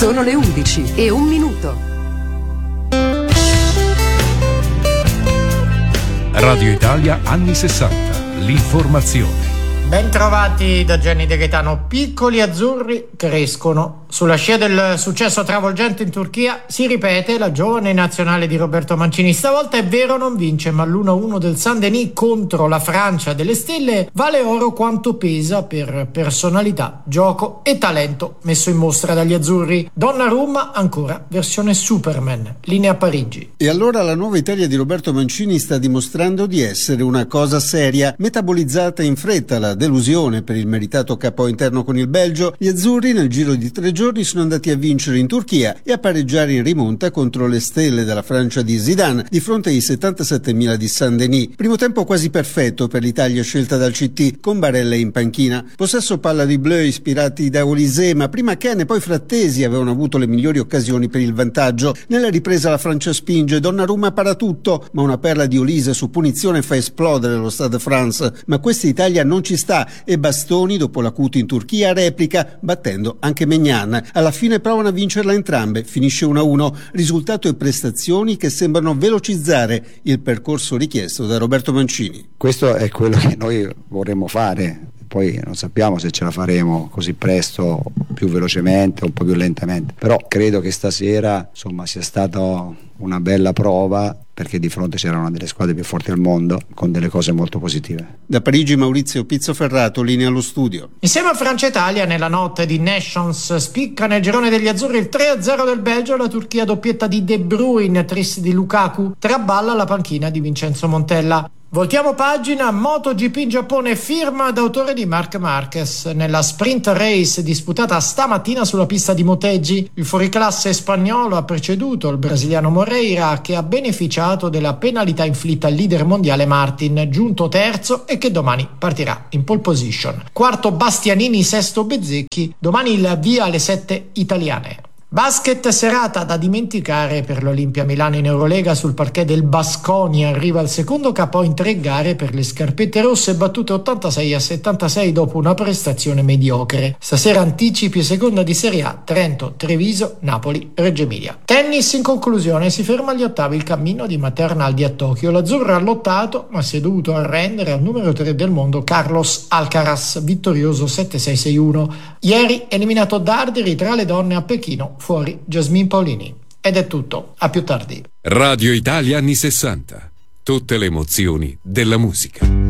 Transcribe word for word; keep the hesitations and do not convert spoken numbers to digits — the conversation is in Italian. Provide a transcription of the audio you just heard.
Sono le undici e un minuto. Radio Italia anni sessanta, l'informazione. Bentrovati da Gianni De Gaetano. Piccoli azzurri crescono. Sulla scia del successo travolgente in Turchia si ripete la giovane nazionale di Roberto Mancini. Stavolta è vero non vince, ma l'uno a uno del Saint-Denis contro la Francia delle stelle vale oro quanto pesa per personalità, gioco e talento messo in mostra dagli azzurri. Donnarumma ancora versione Superman, linea Parigi. E allora la nuova Italia di Roberto Mancini sta dimostrando di essere una cosa seria, metabolizzata in fretta la delusione per il meritato capo interno con il Belgio. Gli azzurri nel giro di tre giorni sono andati a vincere in Turchia e a pareggiare in rimonta contro le stelle della Francia di Zidane di fronte ai settantasettemila di Saint-Denis. Primo tempo quasi perfetto per l'Italia scelta dal C T, con Barella in panchina. Possesso palla di Bleu ispirati da Olise, ma prima Ken e poi Frattesi avevano avuto le migliori occasioni per il vantaggio. Nella ripresa la Francia spinge, Donnarumma para tutto, ma una perla di Olise su punizione fa esplodere lo Stade de France. Ma questa Italia non ci sta e Bastoni, dopo l'acuto in Turchia, replica battendo anche Maignan. Alla fine provano a vincerla entrambe, finisce uno a uno, risultato e prestazioni che sembrano velocizzare il percorso richiesto da Roberto Mancini. Questo è quello che noi vorremmo fare, poi non sappiamo se ce la faremo così presto, più velocemente o un po' più lentamente, però credo che stasera insomma sia stata una bella prova, perché di fronte c'era una delle squadre più forti al mondo con delle cose molto positive. Da Parigi Maurizio Pizzoferrato, linea allo studio. Insieme a Francia e Italia nella notte di Nations spicca nel girone degli azzurri il tre a zero del Belgio, la Turchia doppietta di De Bruyne, tris di Lukaku, traballa la panchina di Vincenzo Montella. Voltiamo pagina, MotoGP in Giappone, firma d'autore di Marc Marquez. Nella sprint race disputata stamattina sulla pista di Motegi, il fuoriclasse spagnolo ha preceduto il brasiliano Moreira, che ha beneficiato della penalità inflitta al leader mondiale Martin, giunto terzo e che domani partirà in pole position. Quarto Bastianini, sesto Bezzecchi, domani il via alle sette italiane. Basket, serata da dimenticare per l'Olimpia Milano in Eurolega sul parquet del Baskonia. Arriva al secondo K O in tre gare per le scarpette rosse, battute ottantasei a settantasei dopo una prestazione mediocre. Stasera anticipi seconda di Serie A, Trento, Treviso, Napoli, Reggio Emilia. Tennis, in conclusione, si ferma agli ottavi il cammino di Maternaldi a Tokyo. L'azzurro ha lottato ma si è dovuto arrendere al numero tre del mondo Carlos Alcaraz, vittorioso sette sei sei uno. Ieri eliminato Darderi tra le donne a Pechino, fuori Jasmine Paolini. Ed è tutto, a più tardi. Radio Italia anni sessanta, tutte le emozioni della musica.